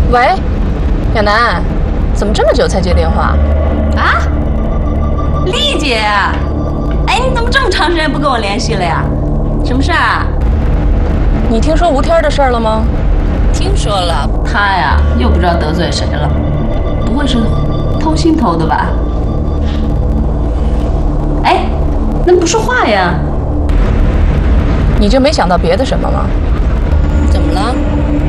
喂，亚楠，怎么这么久才接电话？ 啊，丽姐，哎，你怎么这么长时间不跟我联系了呀？什么事儿啊？ 你听说吴天的事儿了吗？ 听说了，他呀又不知道得罪谁了，不会是偷心偷的吧？哎，那不说话呀？ 你就没想到别的什么吗？ 怎么了？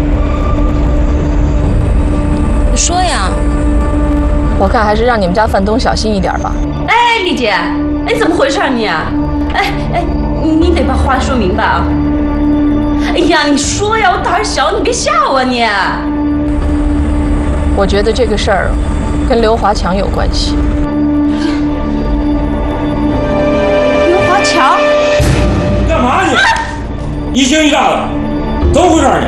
你说呀。 我看还是让你们家范东小心一点吧。 哎，丽姐，哎，怎么回事你啊？哎，你得把话说明白啊！哎呀，你说呀，我胆儿小，你别吓我你。 我觉得这个事儿跟刘华强有关系。 刘华强？ 你干嘛你？一惊一乍的，怎么回事你？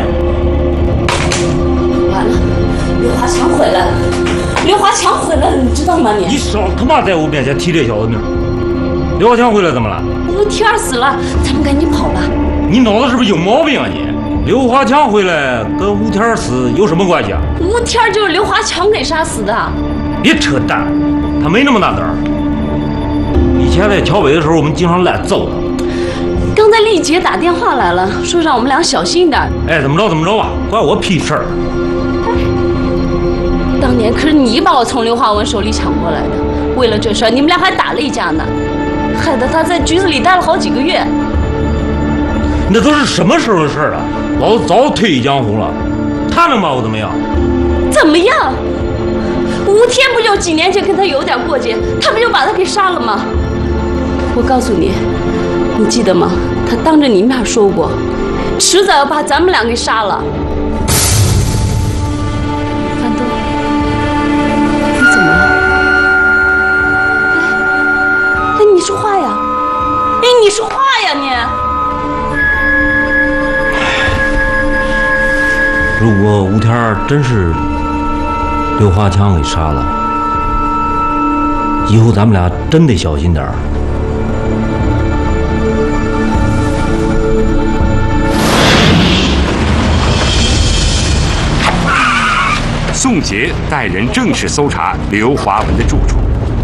完了，刘华强回来了！刘华强回来了，你知道吗你？ 你少他妈在我面前提这小子名。刘华强回来怎么了？ 吴天死了，咱们赶紧跑了。 你脑子是不是有毛病啊你？刘华强回来跟吴天死有什么关系啊？ 吴天就是刘华强给杀死的。 别扯淡，他没那么大胆儿。以前在桥北的时候，我们经常来揍他。 刚才丽姐打电话来了，说让我们俩小心点。 哎，怎么着怎么着吧，关我屁事儿。 当年可是你把我从刘华文手里抢过来的，为了这事儿，你们俩还打了一架呢，害得他在局子里待了好几个月。 那都是什么时候的事儿了？老子早退役江湖了，他能把我怎么样？ 怎么样？吴天不就几年前跟他有点过节，他不就把他给杀了吗？我告诉你，你记得吗？他当着你面说过，迟早要把咱们俩给杀了。范东，你怎么了？哎，你说话呀！哎，你说话呀你！ 如果吴天真是刘华强给杀了，以后咱们俩真得小心点儿。 宋杰带人正式搜查刘华文的住处。